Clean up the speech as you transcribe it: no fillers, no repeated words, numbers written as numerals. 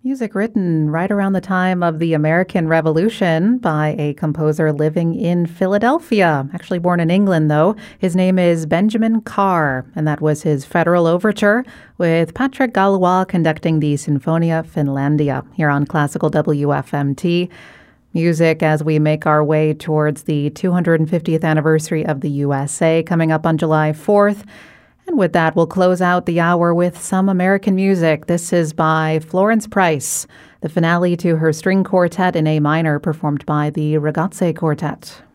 Music written right around the time of the American Revolution by a composer living in Philadelphia. Actually born in England, though. His name is Benjamin Carr, and that was his Federal Overture with Patrick Galois conducting the Sinfonia Finlandia here on Classical WFMT. Music as we make our way towards the 250th anniversary of the USA coming up on July 4th. And with that, we'll close out the hour with some American music. This is by Florence Price, the finale to her string quartet in A minor performed by the Ragazze Quartet.